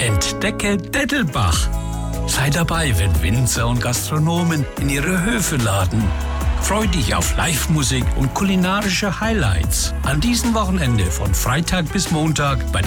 Entdecke Dettelbach. Sei dabei, wenn Winzer und Gastronomen in ihre Höfe laden. Freu dich auf Live-Musik und kulinarische Highlights. An diesem Wochenende von Freitag bis Montag bei